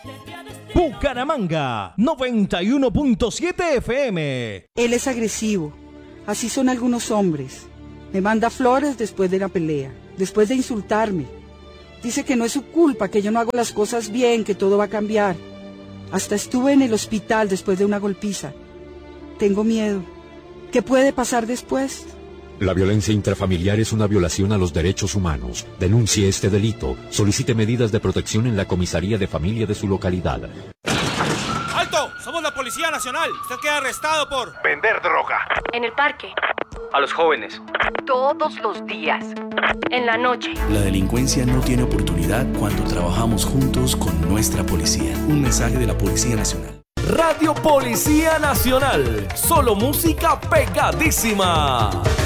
Bucaramanga 91.7 FM. Él es agresivo, así son algunos hombres. Me manda flores después de la pelea, después de insultarme. Dice que no es su culpa, que yo no hago las cosas bien, que todo va a cambiar. Hasta estuve en el hospital después de una golpiza. Tengo miedo. ¿Qué puede pasar después? La violencia intrafamiliar es una violación a los derechos humanos. Denuncie este delito. Solicite medidas de protección en la comisaría de familia de su localidad. ¡Alto! ¡Somos la Policía Nacional! Usted queda arrestado por... vender droga. En el parque. A los jóvenes. Todos los días. En la noche. La delincuencia no tiene oportunidad cuando trabajamos juntos con nuestra policía. Un mensaje de la Policía Nacional. Radio Policía Nacional. Solo música pegadísima.